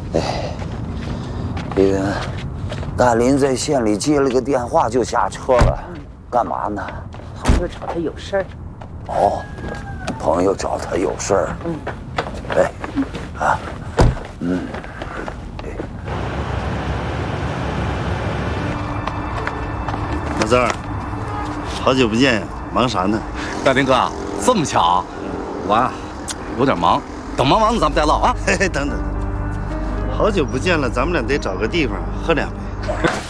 这个大林在县里接了个电话就下车了，干嘛呢？ 朋友找他有事儿。 哦，朋友找他有事儿。哎， 老三儿，好久不见呀，忙啥呢？ 大林哥，这么巧，我呀有点忙，等忙完了咱们再唠啊。 嘿嘿，等等，好久不见了，咱们俩得找个地方喝两杯。